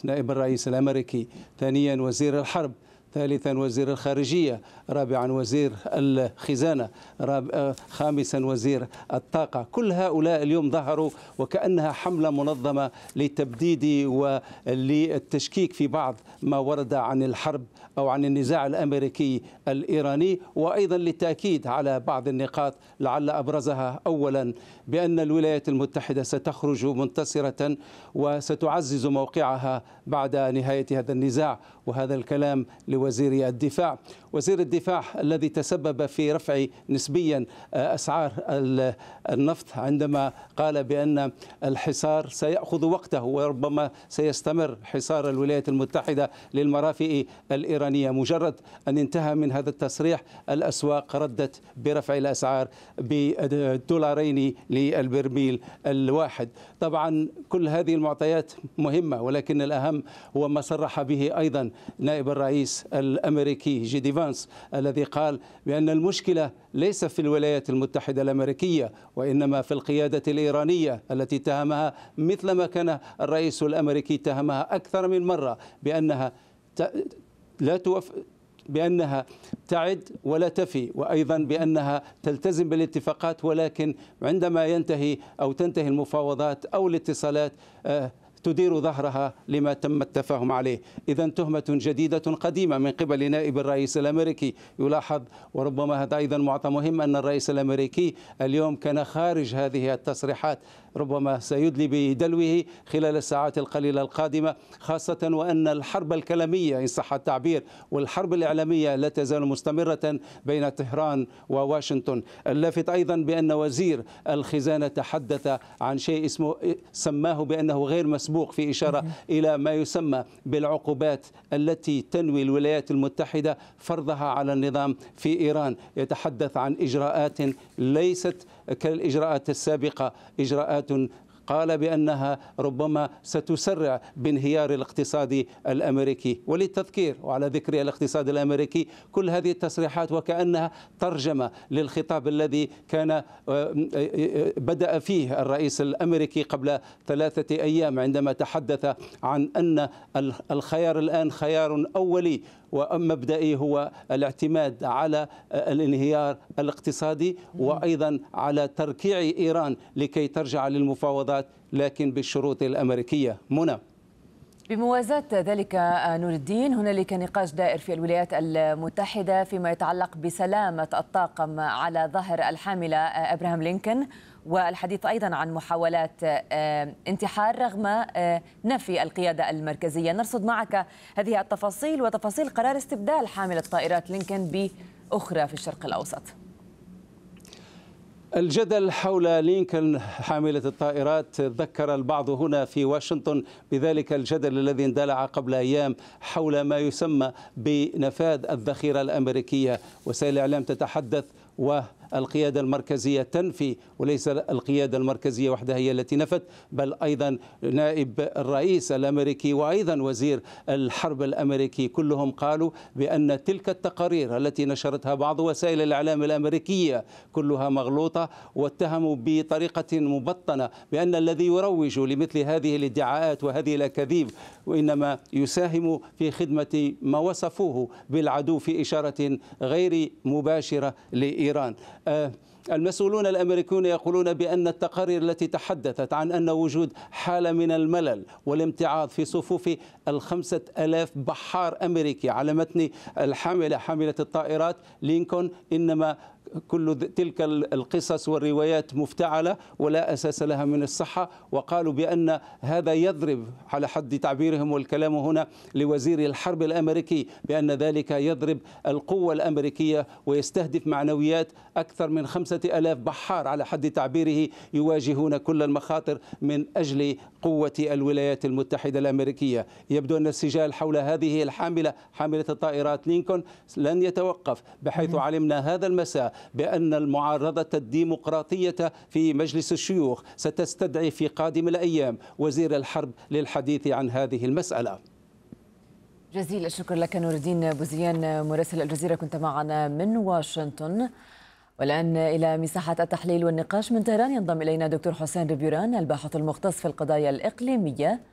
نائب الرئيس الأمريكي، ثانيا وزير الحرب، ثالثا وزير الخارجية، رابعا وزير الخزانة، خامسا وزير الطاقة. كل هؤلاء اليوم ظهروا وكأنها حملة منظمة للتبديد وللتشكيك في بعض ما ورد عن الحرب أو عن النزاع الأمريكي الإيراني، وأيضا للتأكيد على بعض النقاط لعل أبرزها أولا بأن الولايات المتحدة ستخرج منتصرة وستعزز موقعها بعد نهاية هذا النزاع. وهذا الكلام لوزير الدفاع، وزير الدفاع الذي تسبب في رفع نسبيا أسعار النفط عندما قال بأن الحصار سيأخذ وقته وربما سيستمر حصار الولايات المتحدة للمرافئ الإيرانية. مجرد أن انتهى من هذا التصريح الأسواق ردت برفع الأسعار بدولارين للبرميل الواحد. طبعا كل هذه المعطيات مهمة، ولكن الأهم هو ما صرح به أيضا نائب الرئيس الأمريكي جي فانس الذي قال بأن المشكلة ليس في الولايات المتحدة الأمريكية وإنما في القيادة الإيرانية التي اتهمها مثلما كان الرئيس الأمريكي اتهمها أكثر من مرة بأنها تعد ولا تفي، وأيضا بأنها تلتزم بالاتفاقات، ولكن عندما ينتهي أو تنتهي المفاوضات أو الاتصالات تدير ظهرها لما تم التفاهم عليه. إذن تهمة جديدة قديمة من قبل نائب الرئيس الأمريكي. يلاحظ وربما هذا أيضا معطى مهم أن الرئيس الأمريكي اليوم كان خارج هذه التصريحات، ربما سيدلي بدلوه خلال الساعات القليلة القادمة، خاصة وأن الحرب الكلامية إن صح التعبير والحرب الإعلامية لا تزال مستمرة بين طهران وواشنطن. اللافت أيضا بأن وزير الخزانة تحدث عن شيء سماه بأنه غير مسبوق، في إشارة إلى ما يسمى بالعقوبات التي تنوي الولايات المتحدة فرضها على النظام في إيران. يتحدث عن إجراءات ليست كالإجراءات السابقة، إجراءات قال بأنها ربما ستسرع بانهيار الاقتصاد الأمريكي. وللتذكير وعلى ذكر الاقتصاد الأمريكي، كل هذه التصريحات وكأنها ترجمة للخطاب الذي كان بدأ فيه الرئيس الأمريكي قبل 3 أيام عندما تحدث عن أن الخيار الآن خيار أولي ومبدئي هو الاعتماد على الانهيار الاقتصادي وأيضا على تركيع إيران لكي ترجع للمفاوضات لكن بالشروط الأمريكية. منى. بموازاة ذلك نور الدين، هنالك نقاش دائر في الولايات المتحدة فيما يتعلق بسلامة الطاقم على ظهر الحاملة إبراهام لينكولن، والحديث أيضا عن محاولات انتحار رغم نفي القيادة المركزية. نرصد معك هذه التفاصيل وتفاصيل قرار استبدال حاملة طائرات لينكولن بأخرى في الشرق الأوسط. الجدل حول لينكولن حاملة الطائرات ذكر البعض هنا في واشنطن بذلك الجدل الذي اندلع قبل أيام حول ما يسمى بنفاذ الذخيرة الأمريكية. وسائل الإعلام تتحدث والقيادة المركزية تنفي، وليس القيادة المركزية وحدها هي التي نفت، بل أيضا نائب الرئيس الأمريكي وأيضا وزير الحرب الأمريكي، كلهم قالوا بأن تلك التقارير التي نشرتها بعض وسائل الإعلام الأمريكية كلها مغلوطة، واتهموا بطريقة مبطنة بأن الذي يروج لمثل هذه الادعاءات وهذه الأكاذيب وإنما يساهم في خدمة ما وصفوه بالعدو في إشارة غير مباشرة لإيران. المسؤولون الأمريكيون يقولون بأن التقارير التي تحدثت عن أن وجود حالة من الملل والامتعاض في صفوف 5000 بحار أمريكي على متن حاملة الطائرات لينكولن إنما كل تلك القصص والروايات مفتعلة ولا أساس لها من الصحة. وقالوا بأن هذا يضرب على حد تعبيرهم، والكلام هنا لوزير الحرب الأمريكي، بأن ذلك يضرب القوة الأمريكية ويستهدف معنويات أكثر من 5000 بحار على حد تعبيره يواجهون كل المخاطر من أجل قوة الولايات المتحدة الأمريكية. يبدو أن السجال حول هذه حاملة الطائرات لينكولن لن يتوقف، بحيث علمنا هذا المساء بأن المعارضة الديمقراطية في مجلس الشيوخ ستستدعي في قادم الأيام وزير الحرب للحديث عن هذه المسألة. جزيل الشكر لك نور الدين بوزيان مراسل الجزيرة، كنت معنا من واشنطن. والآن إلى مساحة التحليل والنقاش من طهران ينضم إلينا دكتور حسين ربيران الباحث المختص في القضايا الإقليمية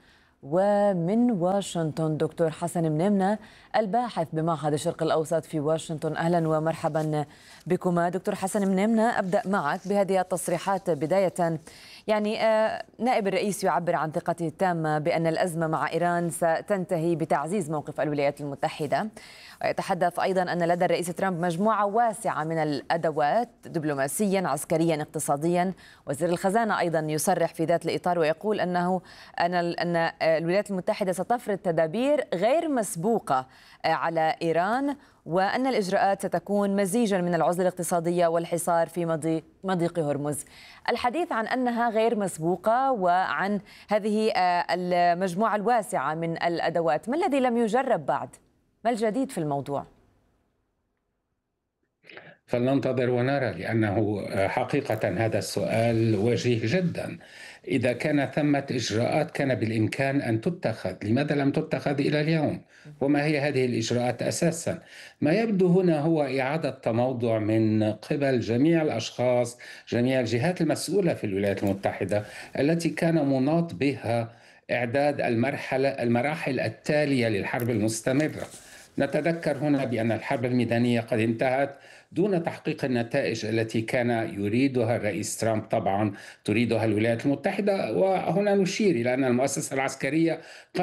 ومن واشنطن دكتور حسن منيمنة الباحث بمعهد الشرق الأوسط في واشنطن. أهلا ومرحبا بكما دكتور حسن منيمنة. أبدأ معك بهذه التصريحات بداية. يعني نائب الرئيس يعبر عن ثقته التامة بأن الأزمة مع إيران ستنتهي بتعزيز موقف الولايات المتحدة، ويتحدث أيضا أن لدى الرئيس ترامب مجموعة واسعة من الأدوات دبلوماسيا عسكريا اقتصاديا. وزير الخزانة أيضا يصرح في ذات الإطار ويقول أن الولايات المتحدة ستفرض تدابير غير مسبوقة على إيران، وأن الإجراءات ستكون مزيجا من العزلة الاقتصادية والحصار في مضيق هرمز. الحديث عن أنها غير مسبوقة وعن هذه المجموعة الواسعة من الأدوات، ما الذي لم يجرب بعد؟ ما الجديد في الموضوع؟ فلننتظر ونرى، لأنه حقيقة هذا السؤال وجيه جدا. إذا كان ثمة إجراءات كان بالإمكان أن تتخذ، لماذا لم تتخذ إلى اليوم؟ وما هي هذه الإجراءات أساسا؟ ما يبدو هنا هو إعادة تموضع من قبل جميع الأشخاص، جميع الجهات المسؤولة في الولايات المتحدة التي كان مناط بها إعداد المراحل التالية للحرب المستمرة. نتذكر هنا بأن الحرب الميدانية قد انتهت دون تحقيق النتائج التي كان يريدها الرئيس ترامب، طبعا تريدها الولايات المتحدة. وهنا نشير إلى أن المؤسسة العسكرية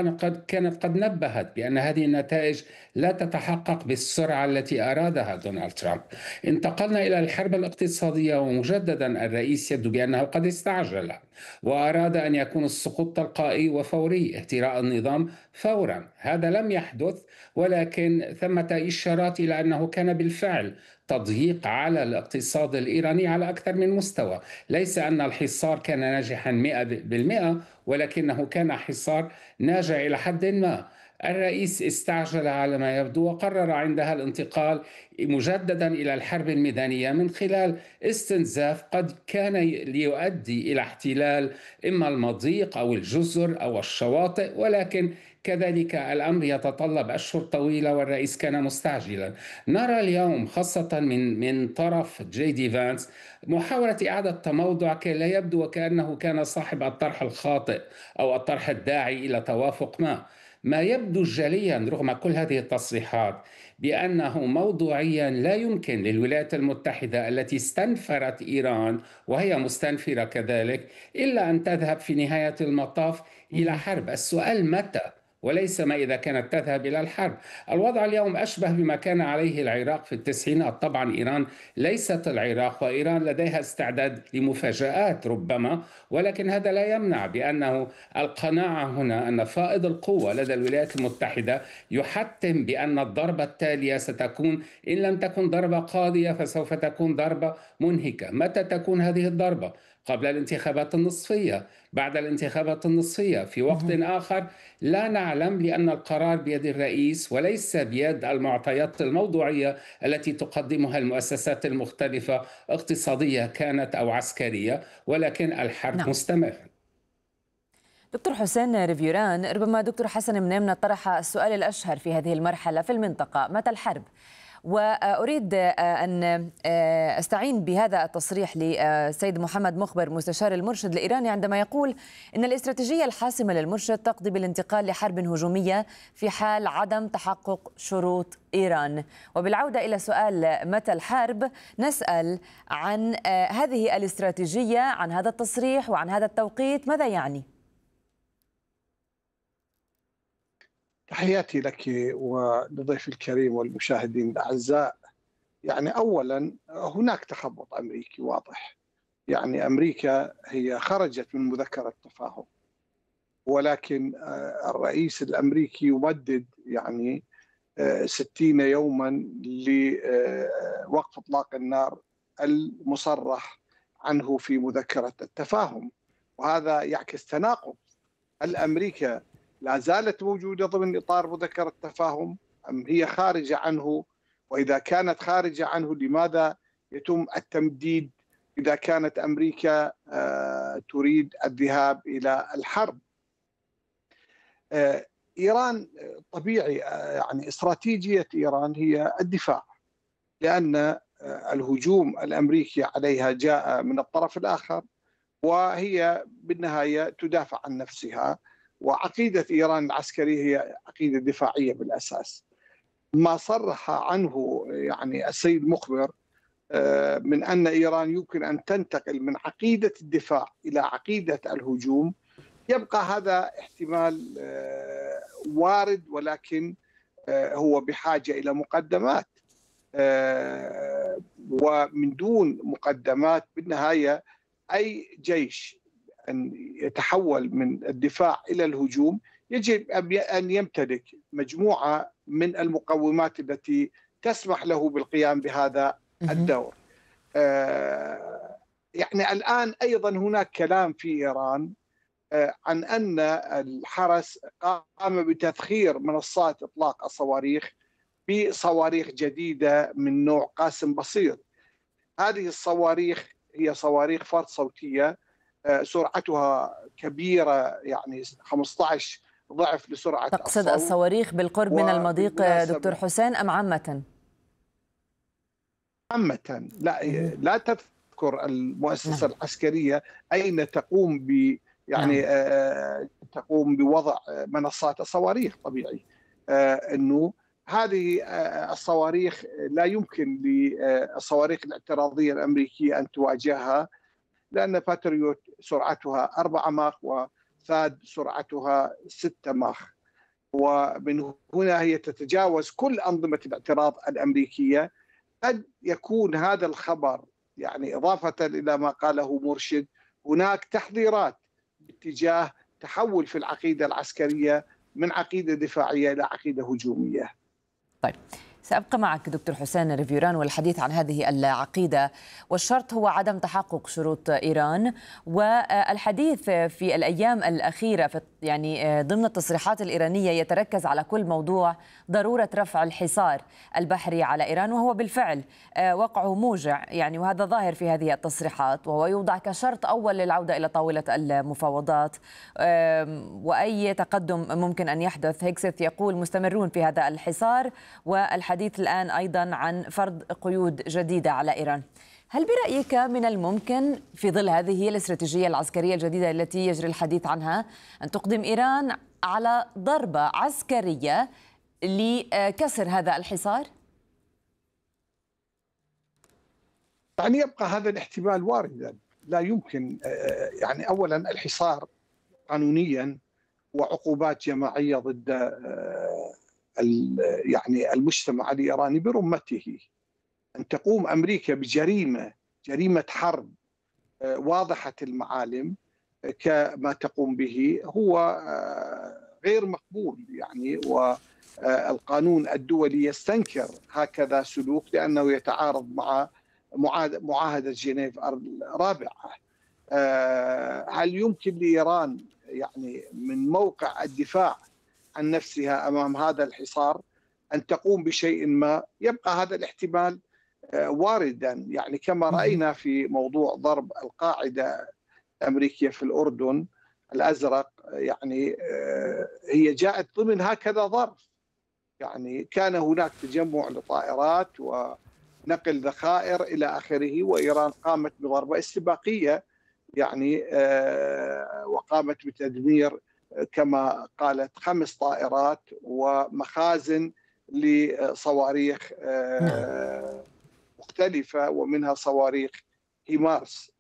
كانت قد نبهت بأن هذه النتائج لا تتحقق بالسرعة التي أرادها دونالد ترامب. انتقلنا إلى الحرب الاقتصادية، ومجددا الرئيس يبدو بأنه قد استعجل وأراد أن يكون السقوط تلقائي وفوري، اهتراء النظام فورا. هذا لم يحدث، ولكن ثمة إشارات إلى أنه كان بالفعل تضييق على الاقتصاد الإيراني على أكثر من مستوى. ليس أن الحصار كان ناجحا 100%، ولكنه كان حصار ناجح إلى حد ما. الرئيس استعجل على ما يبدو، وقرر عندها الانتقال مجددا إلى الحرب الميدانية من خلال استنزاف قد كان ليؤدي إلى احتلال إما المضيق أو الجزر أو الشواطئ، ولكن كذلك الأمر يتطلب أشهر طويلة والرئيس كان مستعجلا. نرى اليوم خاصة من طرف جي دي فانس محاولة إعادة تموضع كي لا يبدو وكأنه كان صاحب الطرح الخاطئ أو الطرح الداعي إلى توافق ما يبدو جليا رغم كل هذه التصريحات بأنه موضوعيا لا يمكن للولايات المتحدة التي استنفرت إيران وهي مستنفرة كذلك إلا أن تذهب في نهاية المطاف إلى حرب. السؤال متى، وليس ما إذا كانت تذهب إلى الحرب. الوضع اليوم أشبه بما كان عليه العراق في التسعينات. طبعا إيران ليست العراق، وإيران لديها استعداد لمفاجآت ربما، ولكن هذا لا يمنع بأنه القناعة هنا أن فائض القوة لدى الولايات المتحدة يحتم بأن الضربة التالية ستكون، إن لم تكن ضربة قاضية فسوف تكون ضربة منهكة. متى تكون هذه الضربة؟ قبل الانتخابات النصفية، بعد الانتخابات النصفية، في وقت آخر لا نعلم، لأن القرار بيد الرئيس وليس بيد المعطيات الموضوعية التي تقدمها المؤسسات المختلفة، اقتصادية كانت أو عسكرية، ولكن الحرب مستمر. دكتور حسين ريفيوران، ربما دكتور حسن منيمنة طرح السؤال الأشهر في هذه المرحلة في المنطقة: متى الحرب؟ وأريد أن أستعين بهذا التصريح لسيد محمد مخبر مستشار المرشد الإيراني عندما يقول إن الاستراتيجية الحاسمة للمرشد تقضي بالانتقال لحرب هجومية في حال عدم تحقق شروط إيران. وبالعودة إلى سؤال متى الحرب، نسأل عن هذه الاستراتيجية، عن هذا التصريح وعن هذا التوقيت، ماذا يعني؟ تحياتي لك ولضيف الكريم والمشاهدين الأعزاء. يعني أولا هناك تخبط أمريكي واضح. يعني أمريكا هي خرجت من مذكرة تفاهم، ولكن الرئيس الأمريكي يمدد يعني 60 يوما لوقف إطلاق النار المصرح عنه في مذكرة التفاهم، وهذا يعكس تناقض. هل أمريكا لا زالت موجودة ضمن إطار مذكرة التفاهم أم هي خارجة عنه؟ وإذا كانت خارجة عنه لماذا يتم التمديد إذا كانت أمريكا تريد الذهاب إلى الحرب؟ إيران طبيعي، يعني استراتيجية إيران هي الدفاع، لأن الهجوم الأمريكي عليها جاء من الطرف الآخر، وهي بالنهاية تدافع عن نفسها وعقيدة إيران العسكرية هي عقيدة دفاعية بالأساس. ما صرح عنه يعني السيد مخبر من أن إيران يمكن أن تنتقل من عقيدة الدفاع إلى عقيدة الهجوم، يبقى هذا احتمال وارد، ولكن هو بحاجة إلى مقدمات، ومن دون مقدمات بالنهاية أي جيش أن يتحول من الدفاع إلى الهجوم يجب أن يمتلك مجموعة من المقومات التي تسمح له بالقيام بهذا الدور. يعني الآن أيضا هناك كلام في إيران عن أن الحرس قام بتذخير منصات إطلاق الصواريخ بصواريخ جديدة من نوع قاسم بسيط. هذه الصواريخ هي صواريخ فرد صوتية سرعتها كبيرة، يعني 15 ضعف لسرعة تقصد الصوت. الصواريخ بالقرب من المضيق دكتور حسين أم عامة؟ عامة، لا تذكر المؤسسة العسكرية أين تقوم ب يعني تقوم بوضع منصات الصواريخ. طبيعي أنه هذه الصواريخ لا يمكن للصواريخ الاعتراضية الأمريكية أن تواجهها، لأن باتريوت سرعتها 4 ماخ وثاد سرعتها 6 ماخ، ومن هنا هي تتجاوز كل أنظمة الاعتراض الأمريكية. قد يكون هذا الخبر يعني إضافة إلى ما قاله مرشد، هناك تحذيرات باتجاه تحول في العقيدة العسكرية من عقيدة دفاعية إلى عقيدة هجومية. طيب، سأبقى معك دكتور حسين ريفيوران والحديث عن هذه العقيدة، والشرط هو عدم تحقق شروط إيران. والحديث في الأيام الأخيرة يعني ضمن التصريحات الإيرانية يتركز على كل موضوع ضرورة رفع الحصار البحري على إيران، وهو بالفعل وقعه موجع يعني، وهذا ظاهر في هذه التصريحات، وهو يوضع كشرط أول للعودة إلى طاولة المفاوضات وأي تقدم ممكن أن يحدث. هيكسث يقول مستمرون في هذا الحصار، والحديث الآن أيضا عن فرض قيود جديدة على إيران. هل برأيك من الممكن في ظل هذه هي الاستراتيجية العسكرية الجديدة التي يجري الحديث عنها أن تقدم إيران على ضربة عسكرية لكسر هذا الحصار؟ يعني يبقى هذا الاحتمال واردا. لا يمكن يعني أولا الحصار قانونيا وعقوبات جماعية ضد يعني المجتمع الإيراني برمته. أن تقوم أمريكا جريمة حرب واضحة المعالم كما تقوم به هو غير مقبول يعني، والقانون الدولي يستنكر هكذا سلوك لأنه يتعارض مع معاهدة جنيف الرابعة. هل يمكن لإيران يعني من موقع الدفاع عن نفسها أمام هذا الحصار أن تقوم بشيء ما؟ يبقى هذا الاحتمال واردا، يعني كما رأينا في موضوع ضرب القاعدة الأمريكية في الأردن الأزرق. يعني هي جاءت ضمن هكذا ظرف، يعني كان هناك تجمع لطائرات ونقل ذخائر إلى آخره، وإيران قامت بضربة استباقية يعني وقامت بتدمير كما قالت 5 طائرات ومخازن لصواريخ مختلفة ومنها صواريخ هيمارس.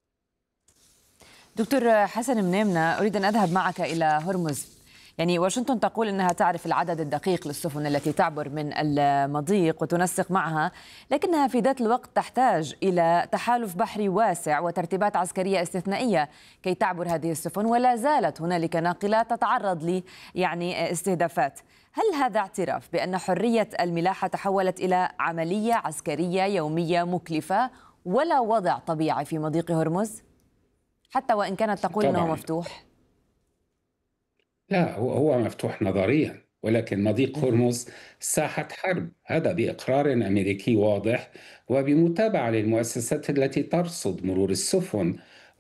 دكتور حسن منيمنة، أريد أن أذهب معك إلى هرمز. يعني واشنطن تقول أنها تعرف العدد الدقيق للسفن التي تعبر من المضيق وتنسق معها، لكنها في ذات الوقت تحتاج إلى تحالف بحري واسع وترتيبات عسكرية استثنائية كي تعبر هذه السفن، ولا زالت هنالك ناقلات تتعرض ل يعني استهدافات. هل هذا اعتراف بأن حرية الملاحة تحولت إلى عملية عسكرية يومية مكلفة ولا وضع طبيعي في مضيق هرمز، حتى وإن كانت تقول أنه مفتوح؟ لا، هو مفتوح نظريا، ولكن مضيق هرمز ساحة حرب، هذا بإقرار أمريكي واضح وبمتابعة للمؤسسات التي ترصد مرور السفن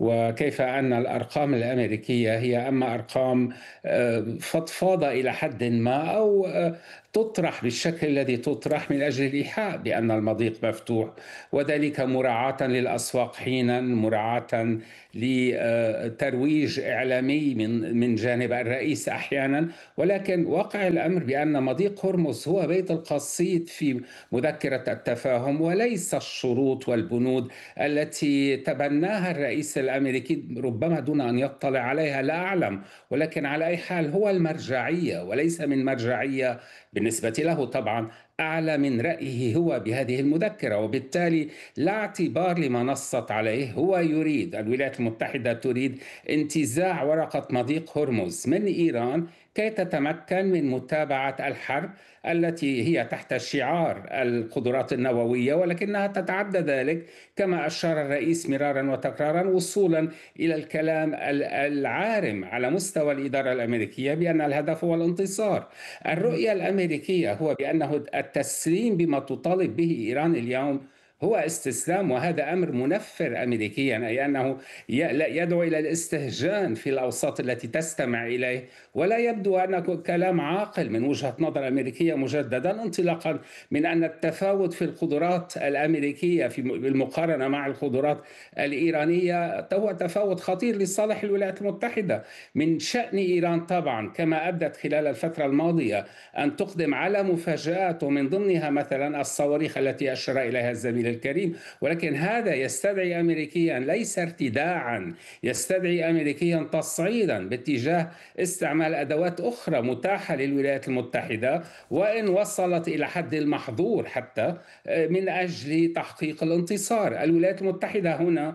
وكيف أن الأرقام الأمريكية هي أما أرقام فضفاضة إلى حد ما، أو تطرح بالشكل الذي تطرح من أجل الإيحاء بأن المضيق مفتوح، وذلك مراعاة للأسواق حينا، مراعاة لترويج إعلامي من جانب الرئيس أحيانا. ولكن واقع الأمر بأن مضيق هرمز هو بيت القصيد في مذكرة التفاهم، وليس الشروط والبنود التي تبناها الرئيس الأمريكي، ربما دون أن يطلع عليها، لا أعلم. ولكن على أي حال هو المرجعية، وليس من مرجعية بالنسبة له طبعا أعلى من رأيه هو بهذه المذكرة، وبالتالي لا اعتبار لما نصت عليه. هو يريد، الولايات المتحدة تريد انتزاع ورقة مضيق هرمز من إيران كي تتمكن من متابعة الحرب التي هي تحت شعار القدرات النووية، ولكنها تتعدى ذلك كما أشار الرئيس مرارا وتكرارا، وصولا إلى الكلام العارم على مستوى الإدارة الأمريكية بأن الهدف هو الانتصار. الرؤية الأمريكية هو بأنه التسليم بما تطالب به إيران اليوم هو استسلام، وهذا أمر منفر أمريكيا، أي أنه يدعو إلى الاستهجان في الأوساط التي تستمع إليه، ولا يبدو أنه كلام عاقل من وجهة نظر أمريكية مجددا، انطلاقا من أن التفاوت في القدرات الأمريكية بالمقارنة مع القدرات الإيرانية هو تفاوت خطير لصالح الولايات المتحدة. من شأن إيران طبعا كما أبدت خلال الفترة الماضية أن تقدم على مفاجآت، ومن ضمنها مثلا الصواريخ التي أشار إليها الزميل الكريم، ولكن هذا يستدعي أمريكيا ليس ارتداعا، يستدعي أمريكيا تصعيدا باتجاه استعمال أدوات أخرى متاحة للولايات المتحدة، وإن وصلت إلى حد المحظور حتى، من أجل تحقيق الانتصار. الولايات المتحدة هنا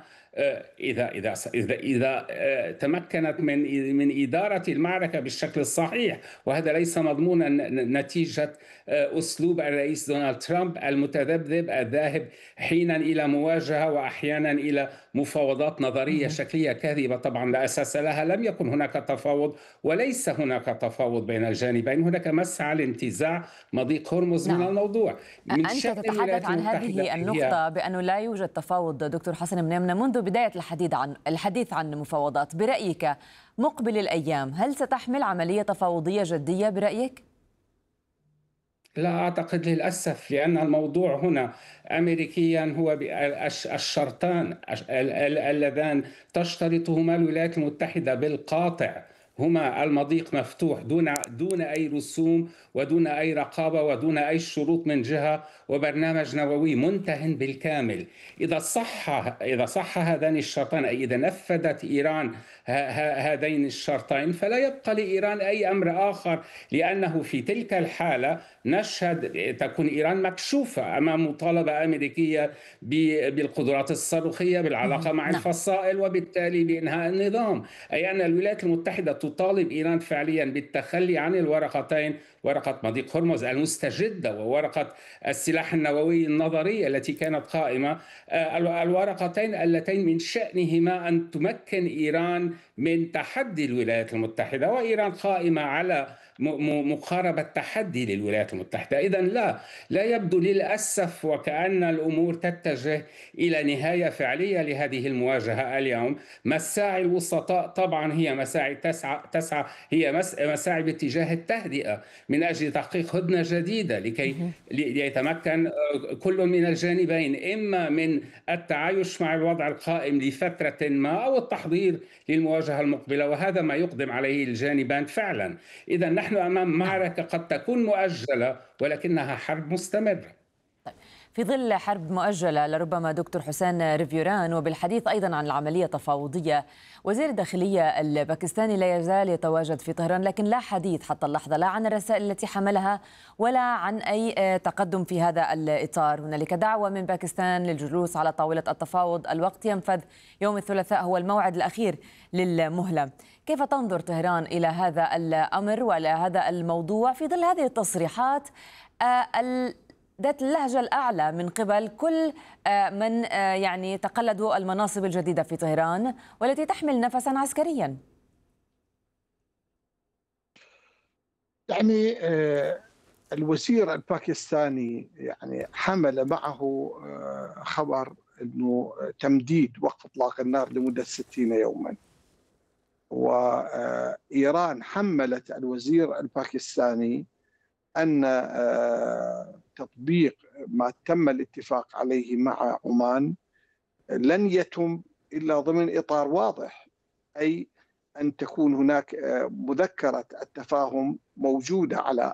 إذا تمكنت من إدارة المعركة بالشكل الصحيح، وهذا ليس مضمونا نتيجة أسلوب الرئيس دونالد ترامب المتذبذب الذاهب حينا إلى مواجهة وأحيانا إلى مفاوضات نظرية شكلية كاذبة طبعا لا أساس لها. لم يكن هناك تفاوض، وليس هناك تفاوض بين الجانبين، هناك مسعى لانتزاع مضيق هرمز من الموضوع. أنت تتحدث عن هذه النقطة بأنه لا يوجد تفاوض دكتور حسن منيمنة منذ بداية الحديث عن مفاوضات. برأيك مقبل الأيام هل ستحمل عملية تفاوضية جدية برأيك؟ لا أعتقد للأسف، لأن الموضوع هنا أمريكيا هو الشرطان اللذان تشترطهما الولايات المتحدة بالقاطع هما المضيق مفتوح دون أي رسوم ودون أي رقابة ودون أي شروط من جهة، وبرنامج نووي منتهٍ بالكامل. إذا صح هذان الشرطان، أي إذا نفذت إيران هذين الشرطين، فلا يبقى لإيران أي أمر آخر، لأنه في تلك الحالة تكون إيران مكشوفة أمام مطالبة أمريكية بالقدرات الصاروخية بالعلاقة مع الفصائل، وبالتالي بإنهاء النظام. أي أن الولايات المتحدة تطالب إيران فعليا بالتخلي عن الورقتين، ورقة مضيق هرمز المستجدة وورقة السلاح النووي النظرية التي كانت قائمة، الورقتين اللتين من شأنهما أن تمكن إيران من تحدي الولايات المتحدة، وإيران قائمة على مقاربة تحدي للولايات المتحدة. إذن لا يبدو للأسف وكأن الأمور تتجه إلى نهاية فعلية لهذه المواجهة اليوم. مساعي الوسطاء طبعا هي مساعي تسعى هي مساعي باتجاه التهدئة من أجل تحقيق هدنة جديدة لكي يتمكن كل من الجانبين إما من التعايش مع الوضع القائم لفترة ما أو التحضير للمواجهة المقبلة، وهذا ما يقدم عليه الجانبان فعلا. إذا نحن أمام معركة قد تكون مؤجلة ولكنها حرب مستمرة. في ظل حرب مؤجلة لربما دكتور حسين ريفيوران، وبالحديث أيضا عن العملية التفاوضية، وزير الداخلية الباكستاني لا يزال يتواجد في طهران، لكن لا حديث حتى اللحظة لا عن الرسائل التي حملها ولا عن أي تقدم في هذا الإطار. هنالك دعوة من باكستان للجلوس على طاولة التفاوض، الوقت ينفذ، يوم الثلاثاء هو الموعد الأخير للمهلة. كيف تنظر طهران إلى هذا الأمر وإلى هذا الموضوع في ظل هذه التصريحات ذات اللهجة الأعلى من قبل كل من يعني تقلدوا المناصب الجديدة في طهران والتي تحمل نفسا عسكريا؟ يعني الوزير الباكستاني يعني حمل معه خبر أنه تمديد وقف إطلاق النار لمدة 60 يوما. وإيران حملت الوزير الباكستاني أن تطبيق ما تم الاتفاق عليه مع عمان لن يتم إلا ضمن إطار واضح، أي أن تكون هناك مذكرة التفاهم موجودة على